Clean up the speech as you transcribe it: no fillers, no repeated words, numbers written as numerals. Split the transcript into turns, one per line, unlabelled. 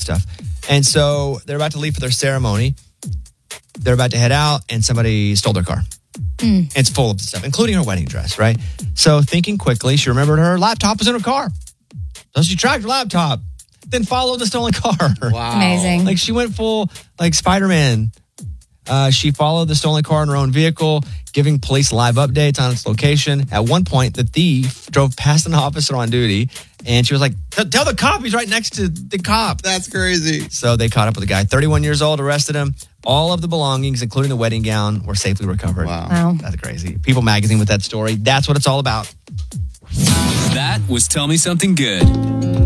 stuff. And so they're about to leave for their ceremony. They're about to head out, and somebody stole their car. It's full of stuff, including her wedding dress, right? So thinking quickly, she remembered her laptop was in her car. So she tracked her laptop, then followed the stolen car.
Wow.
Amazing.
Like she went full like Spider-Man. She followed the stolen car in her own vehicle, giving police live updates on its location. At one point, the thief drove past an officer on duty, and she was like, tell the cop he's right next to the cop.
That's crazy.
So they caught up with the guy. 31 years old, arrested him. All of the belongings, including the wedding gown, were safely recovered.
Wow.
That's crazy. People Magazine with that story. That's what it's all about.
That was Tell Me Something Good.